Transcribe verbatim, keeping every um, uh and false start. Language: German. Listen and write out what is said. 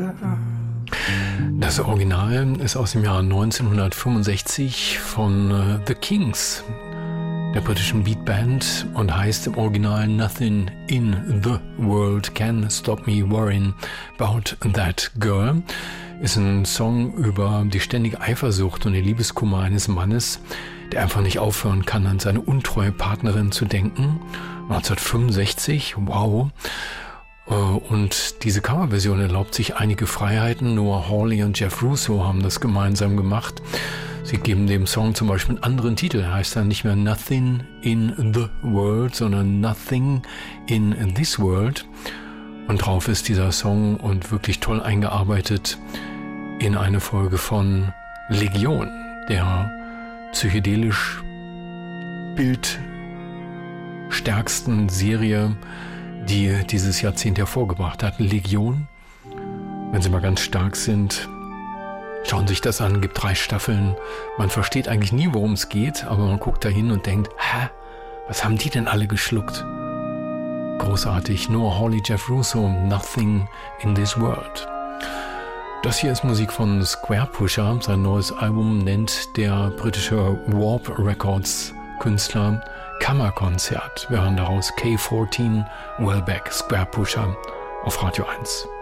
longer. Das Original ist aus dem Jahr neunzehnhundertfünfundsechzig von uh, The Kings, der britischen Beatband, und heißt im Original Nothing in the World Can Stop Me Worrying About That Girl. Ist ein Song über die ständige Eifersucht und den Liebeskummer eines Mannes, der einfach nicht aufhören kann, an seine untreue Partnerin zu denken. neunzehnhundertfünfundsechzig, wow. Und diese Coverversion erlaubt sich einige Freiheiten. Noah Hawley und Jeff Russo haben das gemeinsam gemacht. Sie geben dem Song zum Beispiel einen anderen Titel. Er heißt dann nicht mehr Nothing in the World, sondern Nothing in This World. Und drauf ist dieser Song und wirklich toll eingearbeitet in eine Folge von Legion, der psychedelisch bildstärksten Serie, die dieses Jahrzehnt hervorgebracht hat. Legion, wenn Sie mal ganz stark sind, schauen sich das an, gibt drei Staffeln. Man versteht eigentlich nie, worum es geht, aber man guckt da hin und denkt, hä, was haben die denn alle geschluckt? Großartig. Noah Hawley, Jeff Russo, Nothing in This World. Das hier ist Musik von Square Pusher. Sein neues Album nennt der britische Warp Records Künstler Kammerkonzert. Wir hören daraus K vierzehn Welbeck, Square Pusher auf Radio eins.